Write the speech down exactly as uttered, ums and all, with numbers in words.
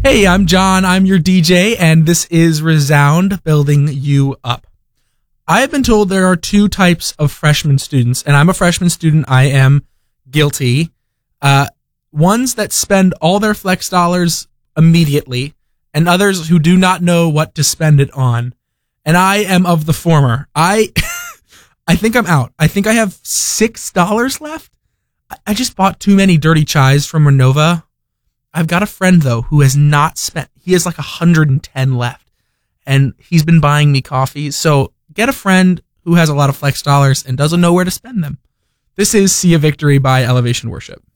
Hey, I'm John. I'm your D J, and this is Resound, building you up. I have been told there are two types of freshman students, and I'm a freshman student. I am guilty. Uh, ones that spend all their flex dollars immediately, and others who do not know what to spend it on. And I am of the former. I I think I'm out. I think I have six dollars left. I just bought too many dirty chais from Renova. I've got a friend, though, who has not spent, he has like one hundred ten left, and he's been buying me coffee. So get a friend who has a lot of flex dollars and doesn't know where to spend them. This is See a Victory by Elevation Worship.